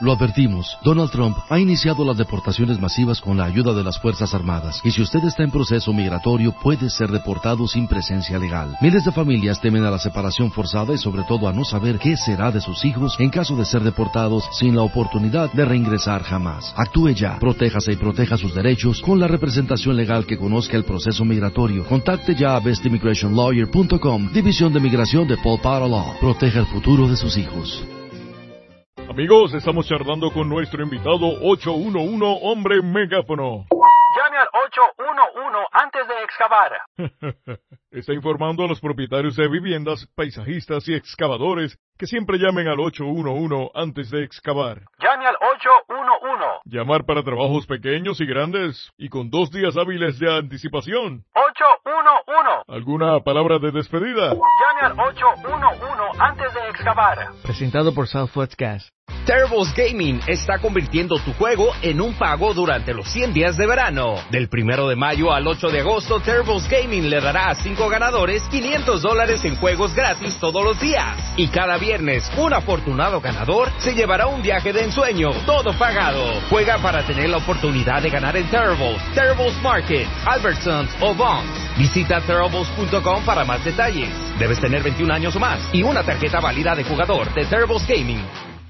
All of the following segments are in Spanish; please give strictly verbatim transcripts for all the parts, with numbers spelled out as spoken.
Lo advertimos, Donald Trump ha iniciado las deportaciones masivas con la ayuda de las Fuerzas Armadas, y si usted está en proceso migratorio puede ser deportado sin presencia legal. Miles de familias temen a la separación forzada y sobre todo a no saber qué será de sus hijos en caso de ser deportados sin la oportunidad de reingresar jamás. Actúe ya, protéjase y proteja sus derechos con la representación legal que conozca el proceso migratorio. Contacte ya a best immigration lawyer punto com, División de Migración de Paul Potter Law. Proteja el futuro de sus hijos. Amigos, estamos charlando con nuestro invitado ocho uno uno, hombre megáfono. Llame al ocho uno uno antes de excavar. Está informando a los propietarios de viviendas, paisajistas y excavadores que siempre llamen al ocho uno uno antes de excavar. Llame al ocho uno uno. Llamar para trabajos pequeños y grandes y con dos días hábiles de anticipación. ocho uno uno. ¿Alguna palabra de despedida? Llame al ocho uno uno antes de excavar. Presentado por Southwest Gas. Terribles Gaming está convirtiendo tu juego en un pago durante los cien días de verano. Del primero de mayo al ocho de agosto, Terribles Gaming le dará a cinco ganadores quinientos dólares en juegos gratis todos los días. Y cada viernes, un afortunado ganador se llevará un viaje de ensueño, todo pagado. Juega para tener la oportunidad de ganar en Terribles, Terribles Market, Albertsons o Bonds. Visita Terribles punto com para más detalles. Debes tener veintiún años o más y una tarjeta válida de jugador de Terribles Gaming.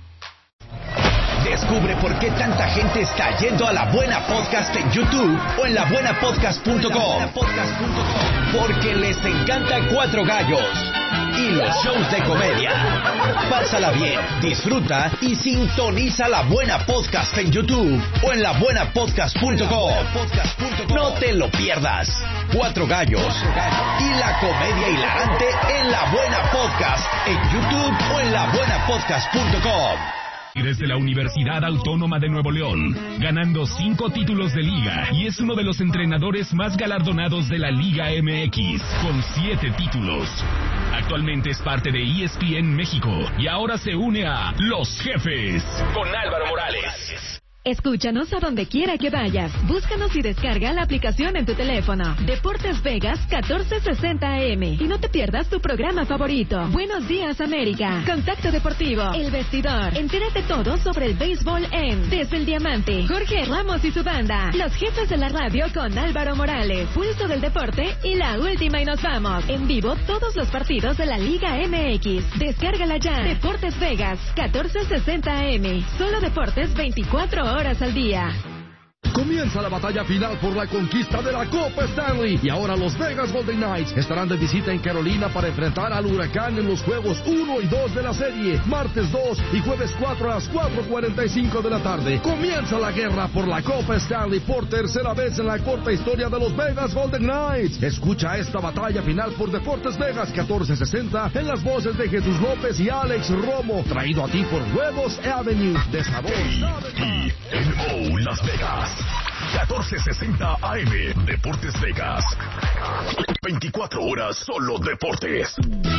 Descubre por qué tanta gente está yendo a La Buena Podcast en YouTube o en la buena podcast punto com. Porque les encanta Cuatro Gallos y los shows de comedia. Pásala bien, disfruta y sintoniza La Buena Podcast en YouTube o en la buena podcast punto com. No te lo pierdas. Cuatro Gallos y la comedia hilarante en La Buena Podcast en YouTube o en la buena podcast punto com. Desde la Universidad Autónoma de Nuevo León, ganando cinco títulos de liga y es uno de los entrenadores más galardonados de la Liga M X, con siete títulos. Actualmente es parte de E S P N México y ahora se une a Los Jefes con Álvaro Morales. Escúchanos a donde quiera que vayas. Búscanos y descarga la aplicación en tu teléfono. Deportes Vegas catorce sesenta A M. Y no te pierdas tu programa favorito. Buenos días, América. Contacto Deportivo. El Vestidor. Entérate todo sobre el béisbol en Desde el Diamante. Jorge Ramos y su banda. Los Jefes de la Radio con Álvaro Morales. Pulso del Deporte y la última y nos vamos. En vivo todos los partidos de la Liga M X. Descárgala ya. Deportes Vegas catorce sesenta A M. Solo deportes veinticuatro horas al día. Comienza la batalla final por la conquista de la Copa Stanley y ahora los Vegas Golden Knights estarán de visita en Carolina para enfrentar al Huracán en los juegos uno y dos de la serie, martes dos y jueves cuatro a las cuatro cuarenta y cinco de la tarde. Comienza la guerra por la Copa Stanley por tercera vez en la corta historia de los Vegas Golden Knights. Escucha esta batalla final por Deportes Vegas catorce sesenta en las voces de Jesús López y Alex Romo, traído a ti por Huevos Avenue de Sabor. Y N O Las Vegas. catorce sesenta A M, Deportes Vegas. veinticuatro horas solo deportes.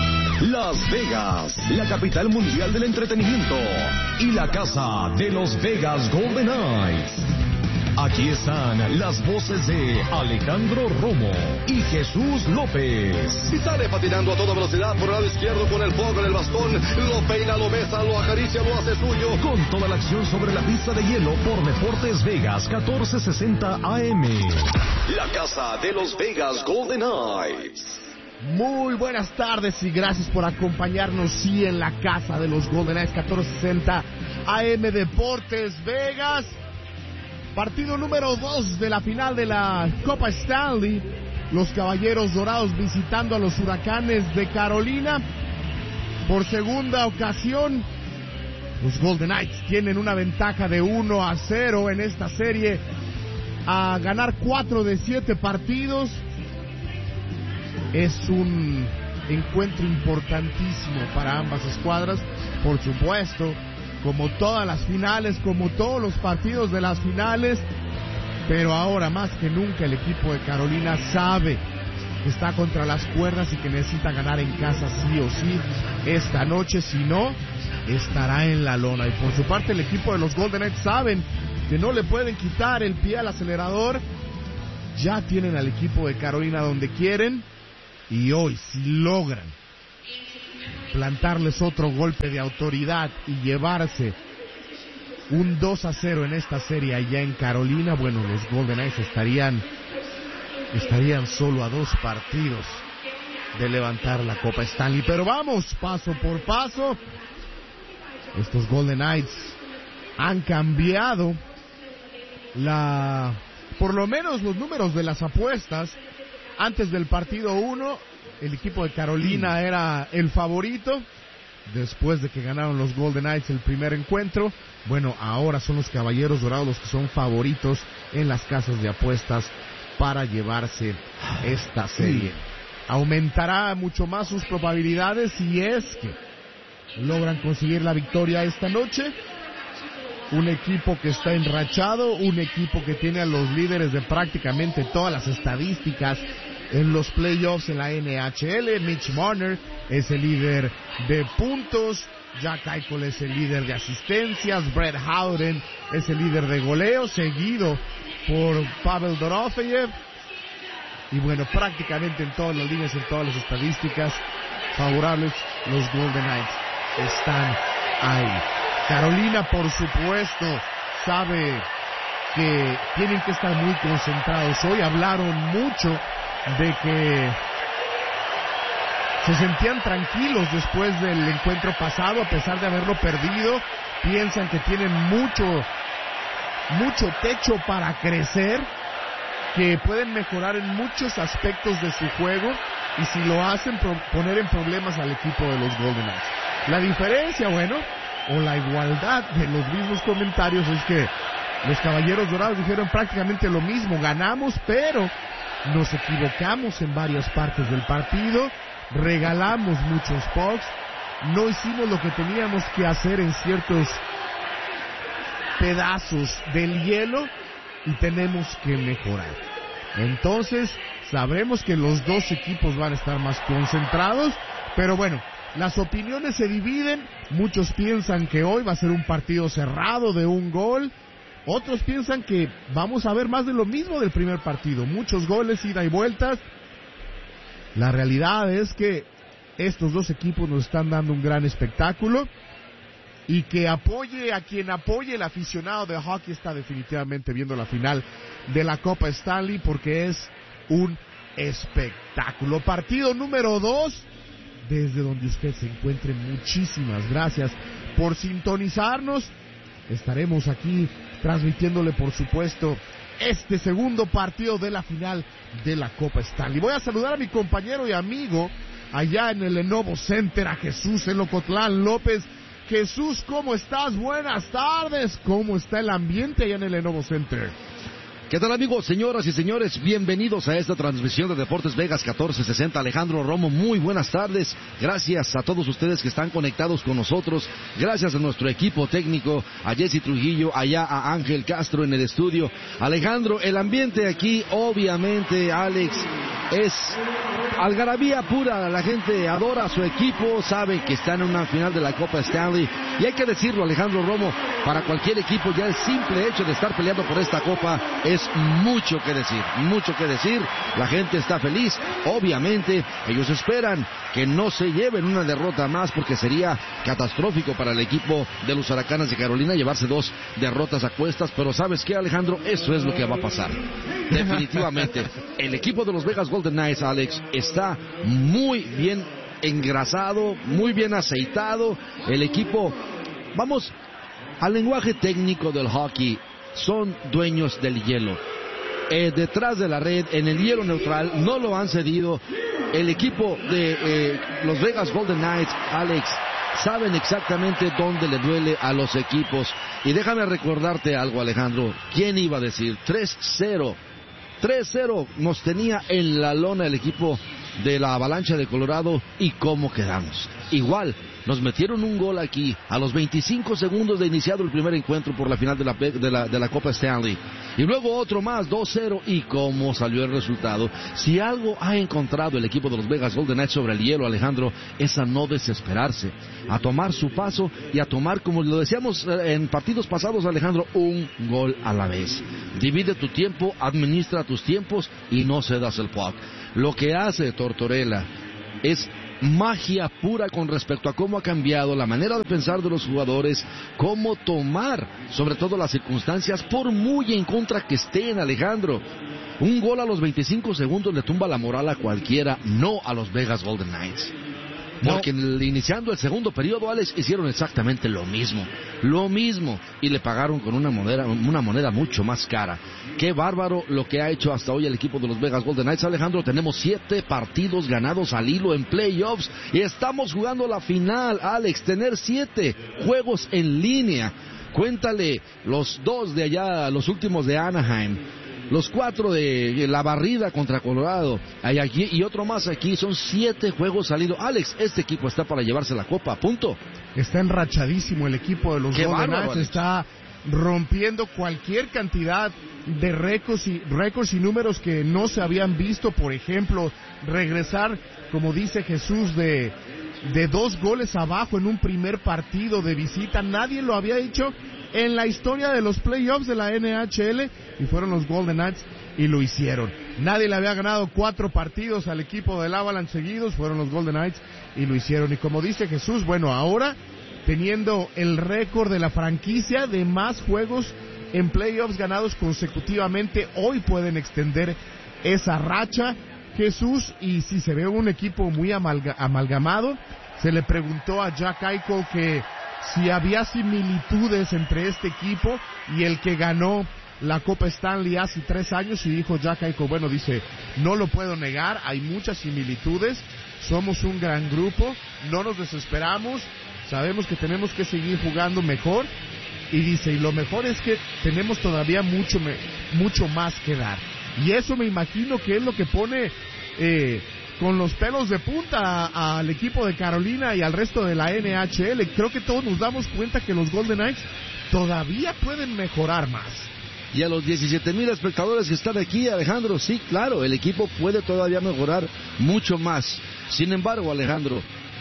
Las Vegas, la capital mundial del entretenimiento y la casa de los Vegas Golden Knights. Aquí están las voces de Alejandro Romo y Jesús López. Y sale patinando a toda velocidad por el lado izquierdo con el fuego en el bastón. Lo peina, lo besa, lo acaricia, lo hace suyo. Con toda la acción sobre la pista de hielo por Deportes Vegas catorce sesenta A M. La casa de los Vegas Golden Knights. Muy buenas tardes y gracias por acompañarnos, sí, en la casa de los Golden Knights catorce sesenta A M Deportes Vegas. Partido número dos de la final de la Copa Stanley. Los Caballeros Dorados visitando a los Huracanes de Carolina. Por segunda ocasión, los Golden Knights tienen una ventaja de uno a cero en esta serie, a ganar cuatro de siete partidos. Es un encuentro importantísimo para ambas escuadras, por supuesto, como todas las finales, como todos los partidos de las finales, pero ahora más que nunca el equipo de Carolina sabe que está contra las cuerdas y que necesita ganar en casa sí o sí esta noche, si no, estará en la lona. Y por su parte el equipo de los Golden Knights saben que no le pueden quitar el pie al acelerador, ya tienen al equipo de Carolina donde quieren, y hoy si logran plantarles otro golpe de autoridad y llevarse un dos a cero en esta serie allá en Carolina, bueno, los Golden Knights estarían, estarían solo a dos partidos de levantar la Copa Stanley. Pero vamos, paso por paso. Estos Golden Knights han cambiado la, por lo menos los números de las apuestas. Antes del partido uno, el equipo de Carolina era el favorito. Después de que ganaron los Golden Knights el primer encuentro, bueno, ahora son los Caballeros Dorados los que son favoritos en las casas de apuestas para llevarse esta serie. Aumentará mucho más sus probabilidades si es que logran conseguir la victoria esta noche. Un equipo que está enrachado, un equipo que tiene a los líderes de prácticamente todas las estadísticas en los playoffs en la N H L. Mitch Marner es el líder de puntos, Jack Eichel es el líder de asistencias, Brett Howden es el líder de goleo, seguido por Pavel Dorofeyev. Y bueno, prácticamente en todas las líneas, en todas las estadísticas favorables, los Golden Knights están ahí. Carolina, por supuesto, sabe que tienen que estar muy concentrados. Hoy hablaron mucho de que se sentían tranquilos después del encuentro pasado, a pesar de haberlo perdido. Piensan que tienen mucho, mucho techo para crecer, que pueden mejorar en muchos aspectos de su juego, y si lo hacen, pro- poner en problemas al equipo de los Golden Knights. La diferencia, bueno, o la igualdad de los mismos comentarios es que los Caballeros Dorados dijeron prácticamente lo mismo: ganamos, pero nos equivocamos en varias partes del partido, regalamos muchos pucks, no hicimos lo que teníamos que hacer en ciertos pedazos del hielo y tenemos que mejorar. Entonces, sabremos que los dos equipos van a estar más concentrados, pero bueno, las opiniones se dividen. Muchos piensan que hoy va a ser un partido cerrado de un gol. Otros piensan que vamos a ver más de lo mismo del primer partido. Muchos goles, ida y vueltas. La realidad es que estos dos equipos nos están dando un gran espectáculo. Y que apoye a quien apoye, el aficionado de hockey está definitivamente viendo la final de la Copa Stanley, porque es un espectáculo. Partido número dos. Desde donde usted se encuentre, muchísimas gracias por sintonizarnos. Estaremos aquí transmitiéndole, por supuesto, este segundo partido de la final de la Copa Stanley. Voy a saludar a mi compañero y amigo allá en el Lenovo Center, a Jesús en Locotlán López. Jesús, ¿cómo estás? Buenas tardes. ¿Cómo está el ambiente allá en el Lenovo Center? ¿Qué tal, amigos, señoras y señores? Bienvenidos a esta transmisión de Deportes Vegas catorce sesenta. Alejandro Romo, muy buenas tardes. Gracias a todos ustedes que están conectados con nosotros. Gracias a nuestro equipo técnico, a Jesse Trujillo, allá a Ángel Castro en el estudio. Alejandro, el ambiente aquí, obviamente, Alex, es algarabía pura. La gente adora a su equipo, sabe que están en una final de la Copa Stanley. Y hay que decirlo, Alejandro Romo, para cualquier equipo ya el simple hecho de estar peleando por esta Copa es mucho que decir, mucho que decir. La gente está feliz. Obviamente, ellos esperan que no se lleven una derrota más, porque sería catastrófico para el equipo de los Huracanes de Carolina llevarse dos derrotas a cuestas. Pero ¿sabes qué, Alejandro? Eso es lo que va a pasar. Definitivamente. El equipo de los Vegas Golden Knights, Alex, está muy bien engrasado, muy bien aceitado. El equipo, vamos al lenguaje técnico del hockey, son dueños del hielo. Eh, detrás de la red, en el hielo neutral, no lo han cedido. El equipo de eh, los Vegas Golden Knights, Alex, saben exactamente dónde le duele a los equipos. Y déjame recordarte algo, Alejandro. ¿Quién iba a decir? tres cero. tres cero nos tenía en la lona el equipo de la Avalancha de Colorado. ¿Y cómo quedamos? Igual. Nos metieron un gol aquí a los veinticinco segundos de iniciado el primer encuentro por la final de la, de la, de la Copa Stanley. Y luego otro más, dos cero. ¿Y cómo salió el resultado? Si algo ha encontrado el equipo de los Vegas Golden Knights sobre el hielo, Alejandro, es a no desesperarse, a tomar su paso y a tomar, como lo decíamos en partidos pasados, Alejandro, un gol a la vez. Divide tu tiempo, administra tus tiempos y no cedas el puck. Lo que hace Tortorella es magia pura con respecto a cómo ha cambiado la manera de pensar de los jugadores, cómo tomar, sobre todo las circunstancias, por muy en contra que estén, Alejandro. Un gol a los veinticinco segundos le tumba la moral a cualquiera, no a los Vegas Golden Knights. Porque no. Iniciando el segundo periodo, Alex, hicieron exactamente lo mismo, lo mismo, y le pagaron con una moneda, una moneda mucho más cara. Qué bárbaro lo que ha hecho hasta hoy el equipo de los Vegas Golden Knights, Alejandro. Tenemos siete partidos ganados al hilo en playoffs y estamos jugando la final, Alex. Tener siete juegos en línea, cuéntale los dos de allá, los últimos de Anaheim, los cuatro de la barrida contra Colorado, hay aquí y otro más aquí, son siete juegos salidos. Alex, este equipo está para llevarse la copa, punto. Está enrachadísimo el equipo de los Qué Golden bárbaro, Knights, está rompiendo cualquier cantidad de récords y, récords y números que no se habían visto. Por ejemplo, regresar, como dice Jesús, de, de dos goles abajo en un primer partido de visita. Nadie lo había hecho en la historia de los playoffs de la N H L, y fueron los Golden Knights y lo hicieron. Nadie le había ganado cuatro partidos al equipo del Avalanche seguidos, fueron los Golden Knights y lo hicieron. Y como dice Jesús, bueno, ahora teniendo el récord de la franquicia de más juegos en playoffs ganados consecutivamente, hoy pueden extender esa racha, Jesús. Y si se ve un equipo muy amalga- amalgamado, se le preguntó a Jack Eichel que si había similitudes entre este equipo y el que ganó la Copa Stanley hace tres años, y dijo Jack Eichel, bueno, dice, no lo puedo negar, hay muchas similitudes, somos un gran grupo, no nos desesperamos, sabemos que tenemos que seguir jugando mejor, y dice, y lo mejor es que tenemos todavía mucho, mucho más que dar. Y eso me imagino que es lo que pone eh, con los pelos de punta al equipo de Carolina y al resto de la N H L. Creo que todos nos damos cuenta que los Golden Knights todavía pueden mejorar más. Y a los diecisiete mil espectadores que están aquí, Alejandro, sí, claro, el equipo puede todavía mejorar mucho más. Sin embargo, Alejandro,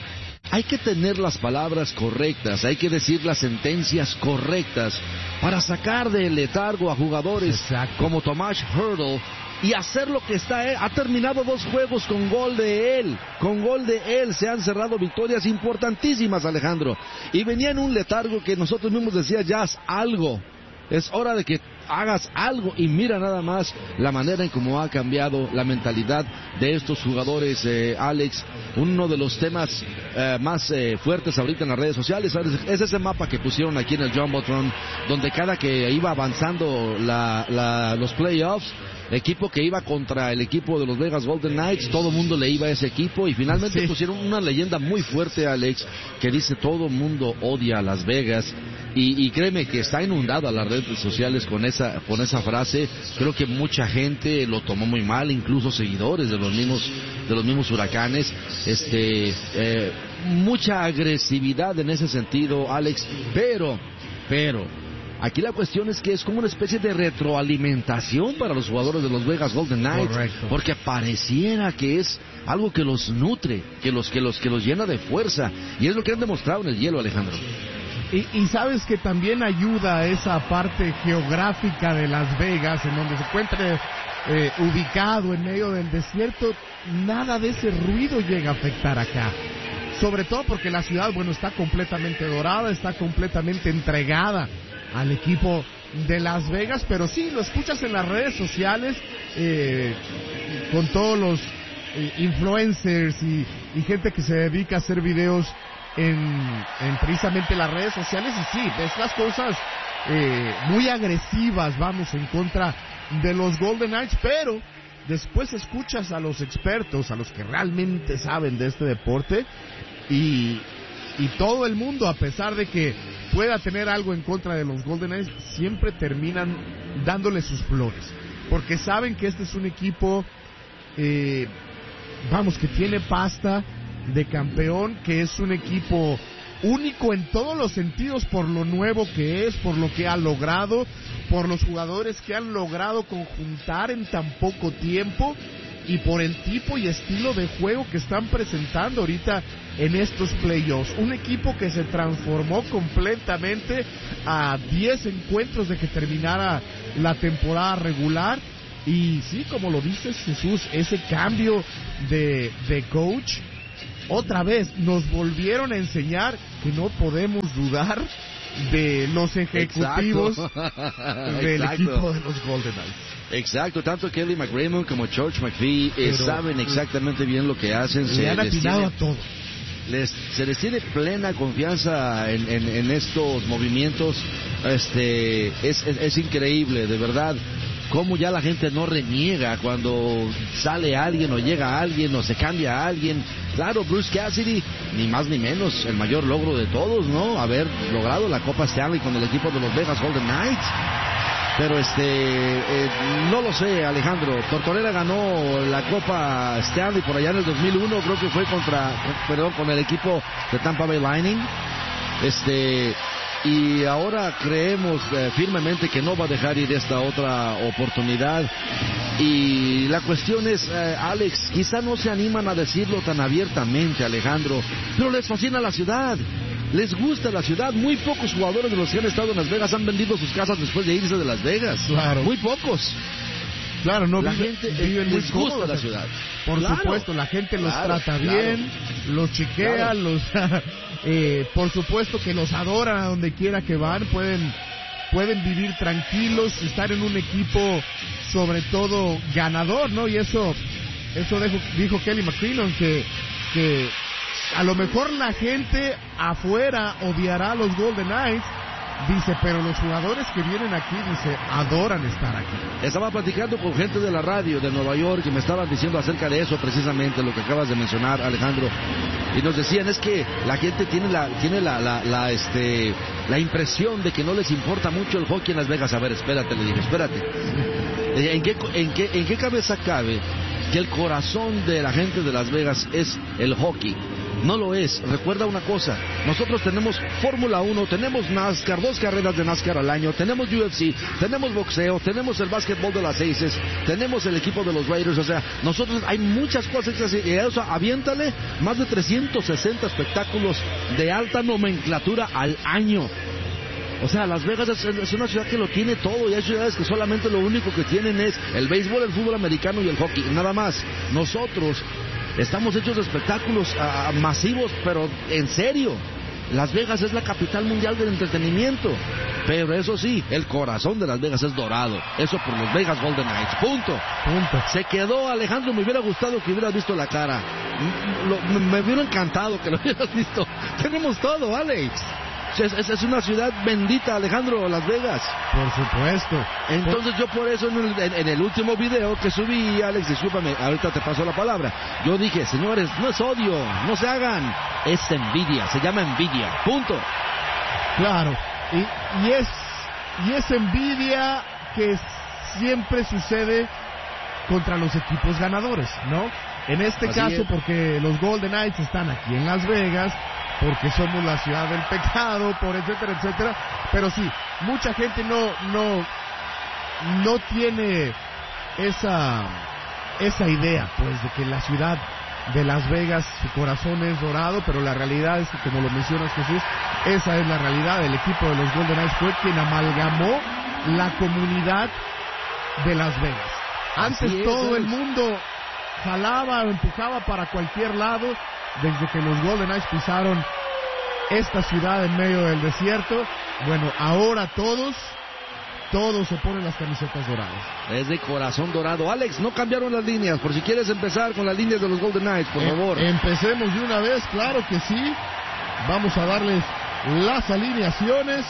hay que tener las palabras correctas, hay que decir las sentencias correctas para sacar del letargo a jugadores Exacto. como Tomas Hertl y hacer lo que está él. Ha terminado dos juegos con gol de él, con gol de él se han cerrado victorias importantísimas, Alejandro, y venía en un letargo que nosotros mismos decíamos, ya haz algo, es hora de que hagas algo, y mira nada más la manera en cómo ha cambiado la mentalidad de estos jugadores, eh, Alex. Uno de los temas eh, más eh, fuertes ahorita en las redes sociales es ese mapa que pusieron aquí en el Jumbotron, donde cada que iba avanzando la, la, los playoffs, equipo que iba contra el equipo de los Vegas Golden Knights, todo el mundo le iba a ese equipo, y finalmente sí. pusieron una leyenda muy fuerte, Alex, que dice todo el mundo odia a Las Vegas, y, y créeme que está inundada las redes sociales con esa con esa frase. Creo que mucha gente lo tomó muy mal, incluso seguidores de los mismos de los mismos Huracanes, este eh, mucha agresividad en ese sentido, Alex, pero pero aquí la cuestión es que es como una especie de retroalimentación para los jugadores de los Vegas Golden Knights. Correcto. Porque pareciera que es algo que los nutre, que los que los que los llena de fuerza, y es lo que han demostrado en el hielo, Alejandro. Y, y sabes que también ayuda a esa parte geográfica de Las Vegas, en donde se encuentre eh, ubicado en medio del desierto, nada de ese ruido llega a afectar acá. Sobre todo porque la ciudad, bueno, está completamente dorada, está completamente entregada al equipo de Las Vegas, pero sí, lo escuchas en las redes sociales, eh, con todos los eh, influencers y, y gente que se dedica a hacer videos en, en precisamente las redes sociales, y sí, ves las cosas eh, muy agresivas, vamos, en contra de los Golden Knights, pero después escuchas a los expertos, a los que realmente saben de este deporte, y, y todo el mundo, a pesar de que pueda tener algo en contra de los Golden Knights, siempre terminan dándole sus flores, porque saben que este es un equipo, eh, vamos, que tiene pasta de campeón, que es un equipo único en todos los sentidos, por lo nuevo que es, por lo que ha logrado, por los jugadores que han logrado conjuntar en tan poco tiempo, y por el tipo y estilo de juego que están presentando ahorita en estos playoffs. Un equipo que se transformó completamente a diez encuentros de que terminara la temporada regular, y sí, como lo dices, Jesús, ese cambio de, de coach otra vez nos volvieron a enseñar que no podemos dudar de los ejecutivos del Exacto. equipo de los Golden Knights. Exacto, tanto Kelly McRaymond como George McPhee eh, Pero, saben exactamente bien lo que hacen. Le se han les atinado tiene- a todo. Les, se les tiene plena confianza en, en, en estos movimientos. Este es, es, es increíble, de verdad, cómo ya la gente no reniega cuando sale alguien o llega alguien o se cambia a alguien. Claro, Bruce Cassidy, ni más ni menos, el mayor logro de todos, ¿no? Haber logrado la Copa Stanley con el equipo de los Vegas Golden Knights. Pero este, eh, no lo sé, Alejandro. Tortorella ganó la Copa Stanley por allá en el dos mil uno, creo que fue contra, perdón, con el equipo de Tampa Bay Lightning. Este, y ahora creemos eh, firmemente que no va a dejar ir esta otra oportunidad. Y la cuestión es, eh, Alex, quizá no se animan a decirlo tan abiertamente, Alejandro, pero les fascina la ciudad. Les gusta la ciudad. Muy pocos jugadores de los que han estado en Las Vegas han vendido sus casas después de irse de Las Vegas. Claro. Muy pocos. Claro, no La viven, gente viven muy les gusta cómodos. la ciudad. Por Claro. supuesto, la gente los Claro, trata claro. bien, los chequea, Claro. los eh, por supuesto que los adoran a donde quiera que van, pueden pueden vivir tranquilos, estar en un equipo sobre todo ganador, ¿no? Y eso eso dijo, dijo Kelly McCrimmon, que que a lo mejor la gente afuera odiará a los Golden Knights, dice, pero los jugadores que vienen aquí, dice, adoran estar aquí. Estaba platicando con gente de la radio de Nueva York y me estaban diciendo acerca de eso, precisamente lo que acabas de mencionar, Alejandro. Y nos decían, es que la gente tiene la tiene la, la, la, este, la impresión de que no les importa mucho el hockey en Las Vegas. A ver, espérate, le dije, espérate. ¿En qué, en qué, en qué cabeza cabe que el corazón de la gente de Las Vegas es el hockey? No lo es. Recuerda una cosa, nosotros tenemos Fórmula uno, tenemos NASCAR, dos carreras de NASCAR al año, tenemos U F C, tenemos boxeo, tenemos el básquetbol de las Aces, tenemos el equipo de los Raiders. O sea, nosotros hay muchas cosas que hacer. Y a eso aviéntale más de trescientos sesenta espectáculos de alta nomenclatura al año. O sea, Las Vegas es, es una ciudad que lo tiene todo, y hay ciudades que solamente lo único que tienen es el béisbol, el fútbol americano y el hockey, nada más. Nosotros estamos hechos de espectáculos uh, masivos, pero en serio. Las Vegas es la capital mundial del entretenimiento. Pero eso sí, el corazón de Las Vegas es dorado. Eso por los Vegas Golden Knights. Punto. Punto. Se quedó, Alejandro, me hubiera gustado que hubieras visto la cara. Lo, me, me hubiera encantado que lo hubieras visto. Tenemos todo, Alex. Es, es, es una ciudad bendita, Alejandro, Las Vegas. Por supuesto. Entonces yo por eso en el, en, en el último video que subí, Alex, discúlpame, ahorita te paso la palabra. Yo dije, señores, no es odio, no se hagan. Es envidia, se llama envidia. Punto. Claro. Y, y es y es envidia que siempre sucede contra los equipos ganadores, ¿no? En este Así caso, es. porque los Golden Knights están aquí en Las Vegas, porque somos la ciudad del pecado, por etcétera, etcétera. Pero sí, mucha gente no no no tiene esa esa idea, pues, de que la ciudad de Las Vegas, su corazón es dorado, pero la realidad es que, como lo mencionas, Jesús, esa es la realidad. El equipo de los Golden Knights fue quien amalgamó la comunidad de Las Vegas. Antes Así es, todo el Alex. mundo jalaba o empujaba para cualquier lado. Desde que los Golden Knights pisaron esta ciudad en medio del desierto, bueno, ahora todos, todos se ponen las camisetas doradas. Es de corazón dorado. Alex, no cambiaron las líneas, por si quieres empezar con las líneas de los Golden Knights, por Em- favor. Empecemos de una vez, claro que sí. Vamos a darles las alineaciones.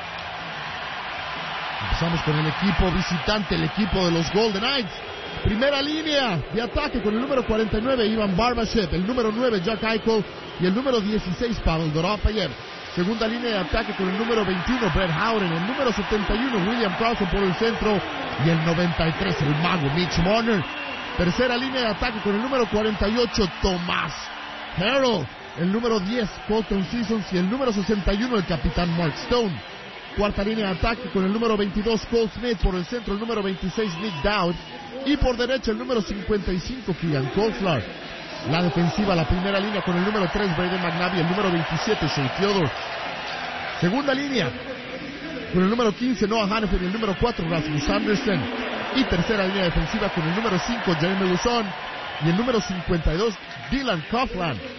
Empezamos con el equipo visitante, el equipo de los Golden Knights. Primera línea de ataque con el número cuarenta y nueve, Ivan Barbashev, el número nueve, Jack Eichel, y el número dieciséis, Pavel Doropayev. Segunda línea de ataque con el número veintiuno, Brett Howden, el número setenta y uno, William Carlson por el centro, y el noventa y tres, el mago Mitch Marner. Tercera línea de ataque con el número cuarenta y ocho, Tomás Harrell, el número diez, Colton Sissons, y el número sesenta y uno, el capitán Mark Stone. Cuarta línea de ataque con el número veintidós, Cole Smith, por el centro el número veintiséis, Nick Dowd, y por derecha el número cincuenta y cinco, Keegan Kolflar. La defensiva, la primera línea con el número tres, Braden McNabb, y el número veintisiete, Shea Theodore. Segunda línea con el número quince, Noah Hannafin, y el número cuatro, Rasmus Anderson. Y tercera línea defensiva con el número cinco, Jeremy Rousseau, y el número cincuenta y dos, Dylan Coughlin.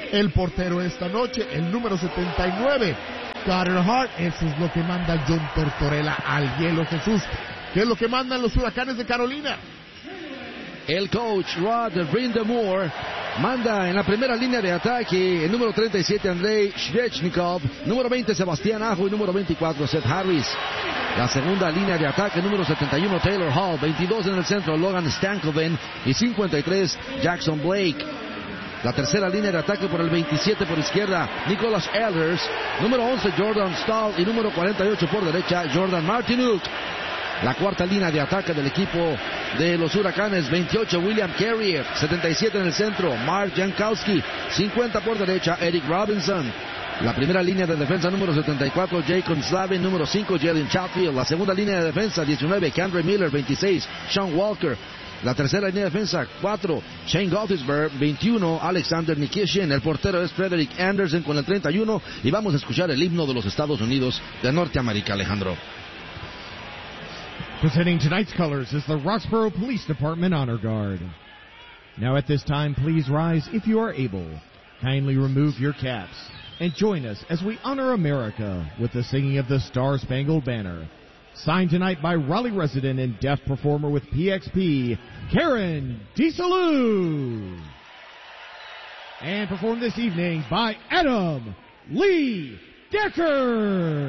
el portero esta noche, el número setenta y nueve, Carter Hart. Eso es lo que manda John Tortorella al hielo, Jesús. ¿Qué es lo que mandan los Huracanes de Carolina? El coach Rod Brindamore manda en la primera línea de ataque el número treinta y siete, Andrei Svechnikov, número veinte, Sebastián Ajo, y número veinticuatro, Seth Harris. La segunda línea de ataque, número setenta y uno, Taylor Hall, veintidós en el centro, Logan Stankoven, y cincuenta y tres, Jackson Blake. La tercera línea de ataque por el veintisiete por izquierda, Nicholas Ehlers, número once, Jordan Stahl, y número cuarenta y ocho por derecha, Jordan Martinuk. La cuarta línea de ataque del equipo de los Huracanes, veintiocho, William Carrier, setenta y siete en el centro, Mark Jankowski, cincuenta por derecha, Eric Robinson. La primera línea de defensa, número setenta y cuatro, Jacob Slavin, número cinco, Jalen Chatfield. La segunda línea de defensa, diecinueve, Kendra Miller, veintiséis, Sean Walker. La tercera línea de defensa, cuatro, Shane Gottisberg, veintiuno, Alexander Nikishin. El portero es Frederick Anderson con el treinta y uno. Y vamos a escuchar el himno de los Estados Unidos de Norteamérica, Alejandro. Presenting tonight's colors is the Roxborough Police Department Honor Guard. Now at this time, please rise if you are able. Kindly remove your caps and join us as we honor America with the singing of the Star-Spangled Banner. Signed tonight by Raleigh resident and deaf performer with P X P, Karen DeSalou. And performed this evening by Adam Lee Decker.